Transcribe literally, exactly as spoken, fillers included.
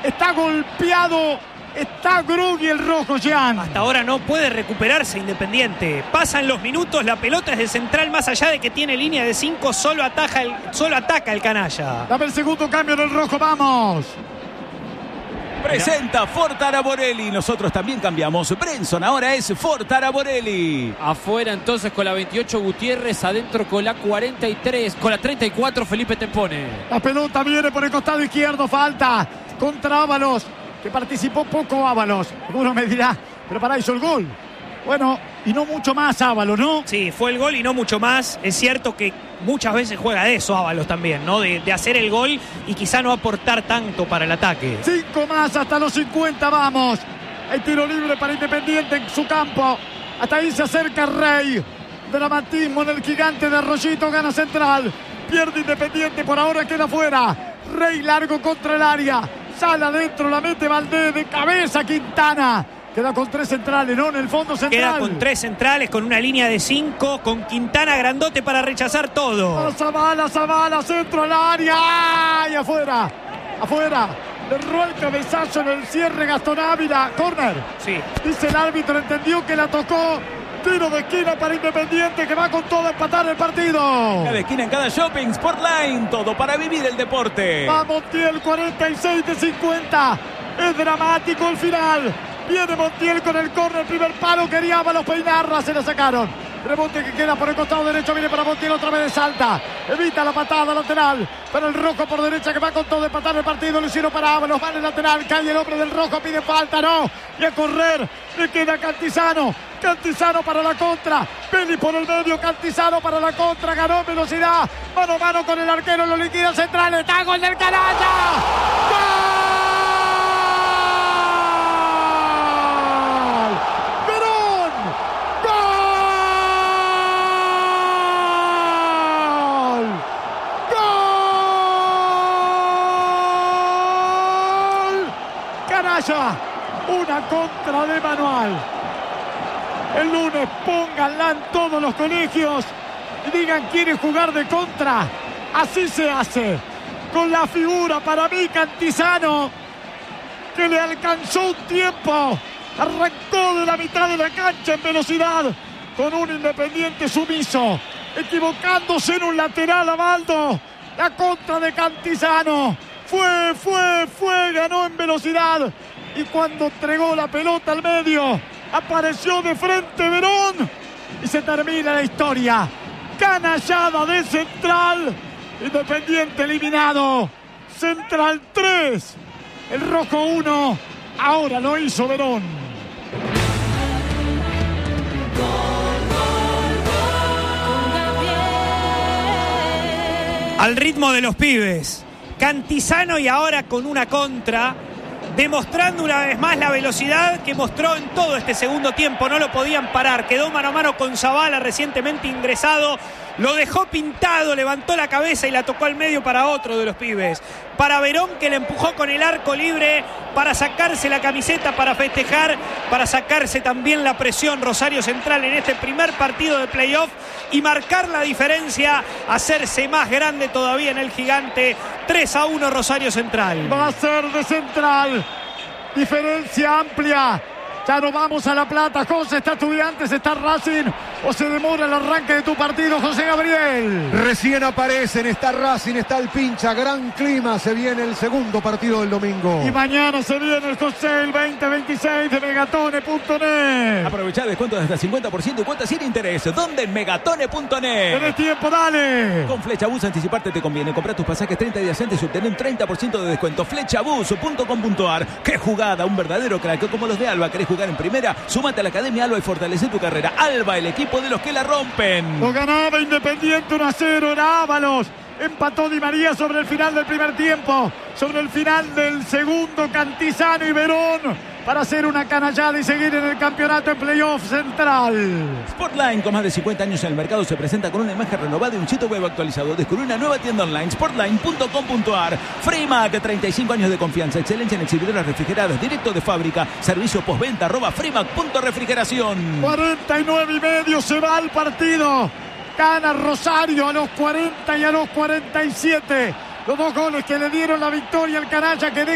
Está golpeado, está groggy el rojo, Jean. Hasta ahora no puede recuperarse Independiente. Pasan los minutos, la pelota es de Central, más allá de que tiene línea de cinco, solo, ataja el, solo ataca el canalla. Dame el segundo cambio en el rojo, vamos. Presenta Fortara Borelli. Nosotros también cambiamos. Brenson ahora es Fortara Borelli. Afuera entonces con la veintiocho Gutiérrez, adentro con la cuarenta y tres, con la treinta y cuatro Felipe Tempone. La pelota viene por el costado izquierdo, falta contra Ábalos, que participó poco Ábalos. Uno me dirá, pero para hizo el gol. Bueno, y no mucho más Ábalos, ¿no? Sí, fue el gol y no mucho más. Es cierto que muchas veces juega de eso Ábalos también, ¿no? De, de hacer el gol y quizá no aportar tanto para el ataque. Cinco más hasta los cincuenta, vamos. Hay tiro libre para Independiente en su campo. Hasta ahí se acerca Rey. Dramatismo en el gigante de Arroyito, gana Central. Pierde Independiente, por ahora queda fuera. Rey largo contra el área. Sale adentro, la mete Valdés de cabeza Quintana. Queda con tres centrales, ¿no? En el fondo central. Queda con tres centrales, con una línea de cinco, con Quintana grandote para rechazar todo. Oh, Zavala, Zavala, centro al área. Y afuera, afuera. Le erró el cabezazo en el cierre Gastón Ávila. Corner. Sí. Dice el árbitro, entendió que la tocó. Tiro de esquina para Independiente, que va con todo a empatar el partido. Cada esquina en cada shopping, Sportline, todo para vivir el deporte. Va Montiel, cuarenta y seis de cincuenta. Es dramático el final. Viene Montiel con el córner, primer palo, quería Ábalos peinarla, se la sacaron. Rebote que queda por el costado derecho, viene para Montiel otra vez de salta. Evita la patada lateral, para el rojo por derecha que va con todo a empatar el partido. Lo hicieron para Ábalos, va en el lateral, cae el hombre del rojo, pide falta, no. Y a correr, le queda Cantizano. Cantizano para la contra, Peli por el medio, Cantizano para la contra, ganó velocidad, mano a mano con el arquero, lo liquida Central, está gol del canalla. ¡Gol! ¡Verón! ¡Gol! ¡Gol! Canalla, una contra de Manual. El lunes pónganla en todos los colegios y digan, ¿quiere jugar de contra? Así se hace. Con la figura para mí Cantizano, que le alcanzó un tiempo. Arrancó de la mitad de la cancha en velocidad con un Independiente sumiso, equivocándose en un lateral a Baldo. La contra de Cantizano. Fue, fue, fue, ganó en velocidad. Y cuando entregó la pelota al medio, apareció de frente Verón y se termina la historia. Canallada de Central. Independiente eliminado. Central tres. El rojo uno. Ahora lo hizo Verón. Al ritmo de los pibes. Cantizano y ahora con una contra, demostrando una vez más la velocidad que mostró en todo este segundo tiempo. No lo podían parar, quedó mano a mano con Zavala, recientemente ingresado, lo dejó pintado, levantó la cabeza y la tocó al medio para otro de los pibes, para Verón, que le empujó con el arco libre para sacarse la camiseta, para festejar, para sacarse también la presión Rosario Central en este primer partido de playoff y marcar la diferencia, hacerse más grande todavía en el gigante. Tres a uno Rosario Central. Va a ser de Central. Diferencia amplia. Ya no vamos a La Plata, José. Está Estudiantes, está Racing. ¿O se demora el arranque de tu partido, José Gabriel? Recién aparecen, está Racing, está el Pincha. Gran clima, se viene el segundo partido del domingo. Y mañana se viene el José, el veinte veintiséis de Megatone punto net. Aprovechá descuentos de hasta cincuenta por ciento y cuotas sin interés. ¿Dónde? En Megatone punto net. Tenés tiempo, dale. Con Flechabús anticiparte te conviene. Comprar tus pasajes treinta días antes y obtener un treinta por ciento de descuento. Flechabús punto com punto ar. ¡Qué jugada! Un verdadero crack como los de Alba. ¿Querés jugar en primera? Súmate a la Academia Alba y fortalece tu carrera. Alba, el equipo de los que la rompen. Lo ganaba Independiente uno a cero. Era Ábalos. Empató Di María sobre el final del primer tiempo. Sobre el final del segundo, Cantizano y Verón, para hacer una canallada y seguir en el campeonato en playoff Central. Sportline, con más de cincuenta años en el mercado, se presenta con una imagen renovada y un sitio web actualizado. Descubre una nueva tienda online, sportline punto com punto ar. Freemac, treinta y cinco años de confianza, excelencia en exhibidoras refrigeradas, directo de fábrica, servicio postventa, arroba freemac punto refrigeración. cuarenta y nueve y medio se va al partido. Gana Rosario a los cuarenta y a los cuarenta y siete. Los dos goles que le dieron la victoria al canalla, que